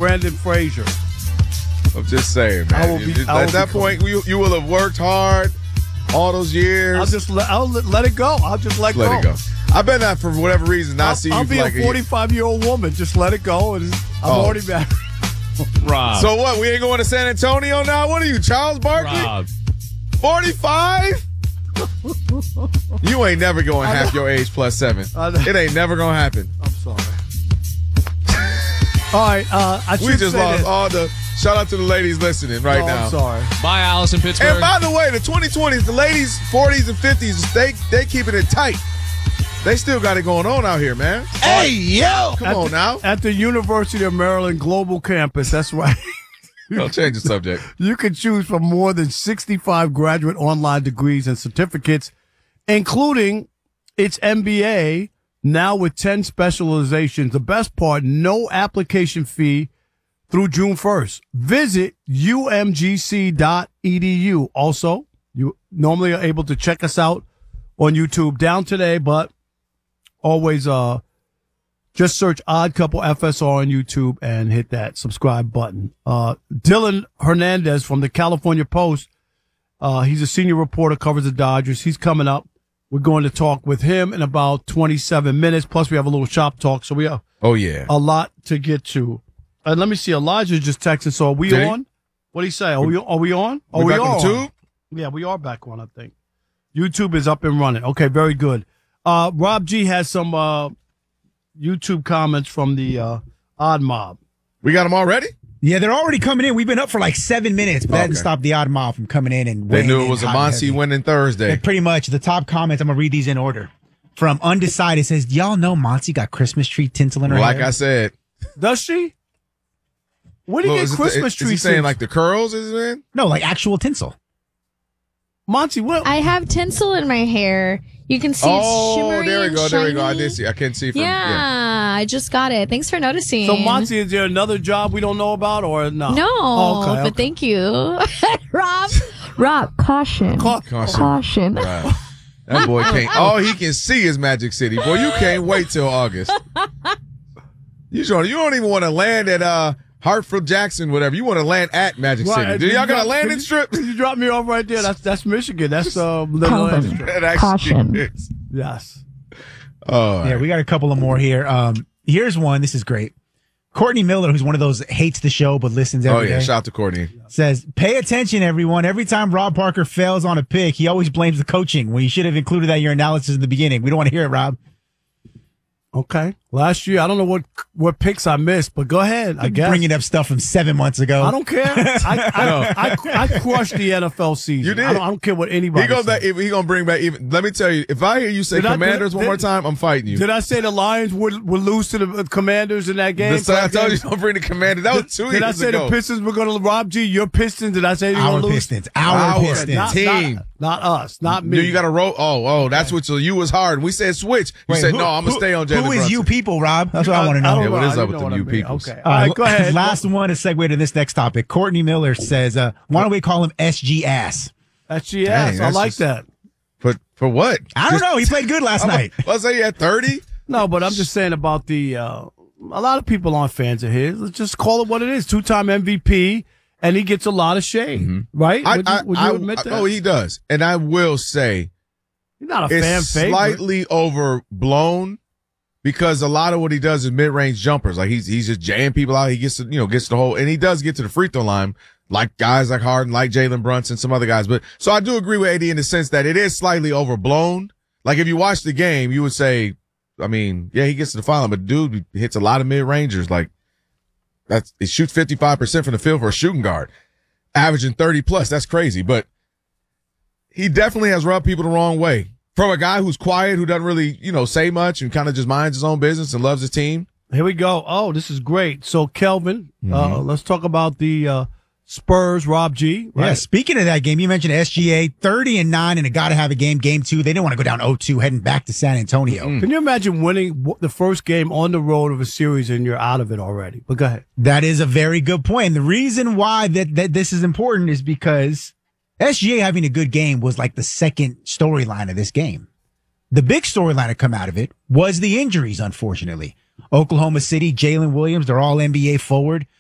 Brandon Frazier. I'm just saying, man. At that point, you will have worked hard all those years. I'll let it go. I'll just let go. I bet not for whatever reason. I'll be a 45-year-old woman. Just let it go, and I'm already married. Rob. So what? We ain't going to San Antonio now? What are you, Charles Barkley? Rob. 45? You ain't never going half your age plus 7. It ain't never going to happen. I'm sorry. All right. We just lost all the... Shout out to the ladies listening now. I'm sorry. Bye, Alice in Pittsburgh. And by the way, the 2020s, the ladies, 40s and 50s, they keeping it tight. They still got it going on out here, man. Hey, yo! Come on now. At the University of Maryland Global Campus, that's right. Don't change the subject. You can choose from more than 65 graduate online degrees and certificates, including its MBA, now with 10 specializations. The best part, no application fee through June 1st. Visit umgc.edu. Also, you normally are able to check us out on YouTube. Down today, but always just search Odd Couple FSR on YouTube and hit that subscribe button. Dylan Hernandez from the California Post, he's a senior reporter, covers the Dodgers. He's coming up. We're going to talk with him in about 27 minutes. Plus, we have a little shop talk, so we have a lot to get to. And let me see. Elijah just texted. So are we on? What do you say? Are we on? Are we back on YouTube? Yeah, we are back on, I think. YouTube is up and running. Okay, very good. Rob G has some YouTube comments from the Odd Mob. We got them already? Yeah, they're already coming in. We've been up for like 7 minutes, but that didn't stop the Odd Mob from coming in and they knew it was a Monty winning Thursday. And pretty much the top comments, I'm going to read these in order. From Undecided says, y'all know Monty got Christmas tree tinsel in her hair? Like I said. Does she? Where do you get Christmas tree? Is he saying like the curls is in? No, like actual tinsel. Monty, what? I have tinsel in my hair. You can see it's shimmery there we go, and there we go. I shiny. did see. I can't see from. Yeah, I just got it. Thanks for noticing. So, Monty, is there another job we don't know about or no? No, okay. Thank you. Rob, caution. Caution. Right. That boy can't. All he can see is Magic City. Boy, you can't wait till August. You don't even want to land at Hartford, Jackson, whatever. You want to land at Magic City. Do y'all got a landing strip? You dropped me off right there. That's Michigan. That's the landing strip. Caution. Yes. Oh, yeah, we got a couple of more here. Here's one. This is great. Courtney Miller, who's one of those hates the show but listens every day. Shout out to Courtney. Says, pay attention, everyone. Every time Rob Parker fails on a pick, he always blames the coaching when you should have included that in your analysis in the beginning. We don't want to hear it, Rob. Okay. Last year, I don't know what picks I missed, but go ahead. I guess bringing up stuff from 7 months ago. I don't care. I crushed the NFL season. You did. I don't care what anybody. He goes back. He gonna bring back even. Let me tell you, if I hear you say Commanders one more time, I'm fighting you. Did I say the Lions would lose to the Commanders in that game? I told you don't bring the Commanders. That was 2 years ago. Did I say the Pistons were going to Rob G? Your Pistons? Did I say our Pistons? Our Pistons team. Not us. Not me. You got to roll. Oh, that's what you was hard. We said switch. You said no. I'm gonna stay on Jalen Brunson. Who is you people, Rob? That's what I want to know. Yeah, what is up with the new people? Okay. All right, go ahead. Last one to segue to this next topic. Courtney Miller says, why don't we call him SG Ass? SG Ass. I like that. For what? I don't know. He played good last night. Let's say he had 30. No, but I'm just saying about the a lot of people aren't fans of his. Let's just call it what it is. 2-time MVP, and he gets a lot of shade, right? Would you admit that? Oh, he does. And I will say, he's not a fan favorite. It's slightly overblown. Because a lot of what he does is mid-range jumpers. Like he's just jamming people out. He gets to, gets the whole, and he does get to the free throw line, like guys like Harden, like Jalen Brunson, some other guys. But so I do agree with AD in the sense that it is slightly overblown. Like if you watch the game, you would say, I mean, yeah, he gets to the foul line, but dude hits a lot of mid-rangers. Like he shoots 55% from the field for a shooting guard, averaging 30 plus. That's crazy. But he definitely has rubbed people the wrong way. From a guy who's quiet, who doesn't really, say much and kind of just minds his own business and loves his team. Here we go. Oh, this is great. So, Kelvin, let's talk about the Spurs, Rob G. Right? Yeah, speaking of that game, you mentioned SGA, 30-9 and a gotta have a game 2. They didn't want to go down 0-2 heading back to San Antonio. Can you imagine winning the first game on the road of a series and you're out of it already? But go ahead. That is a very good point. And the reason why that this is important is because SGA having a good game was like the second storyline of this game. The big storyline to come out of it was the injuries, unfortunately. Oklahoma City, Jalen Williams, they're all NBA forward.